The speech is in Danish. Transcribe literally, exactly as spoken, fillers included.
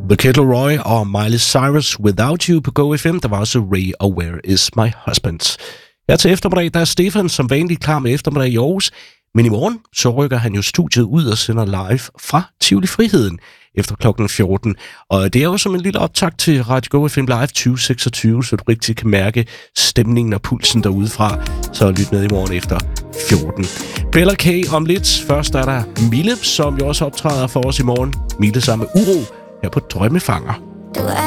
The Kid Laroi og Miley Cyrus, Without You på Go F M. Der var også Ray og Where Is My Husband. Her til eftermiddag, der er Stefan som vanligt klar med eftermiddag i Aarhus. Men i morgen, så rykker han jo studiet ud og sender live fra Tivoli Friheden efter klokken fjorten. Og det er jo som en lille optakt til Radio Go F M Live tyve seksogtyve, så du rigtig kan mærke stemningen og pulsen derudefra. Så lyt med i morgen efter fjorten. Bella K om lidt. Først er der Mille, som jo også optræder for os i morgen. Mille sammen med Uro her på Drømmefanger.